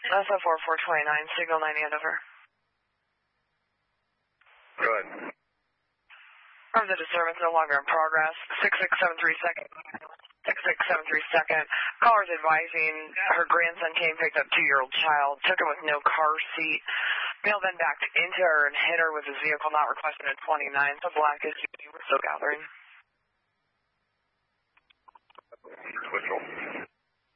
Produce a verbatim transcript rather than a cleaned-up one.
S F four four twenty-nine, signal nine Andover. Go ahead. From the disturbance no longer in progress. six six seven three second. six six seven three second. Caller's advising her grandson came, picked up two-year-old child, took him with no car seat. Male then backed into her and hit her with his vehicle not requested at twenty-nine. So black is we're still gathering. Twitchell.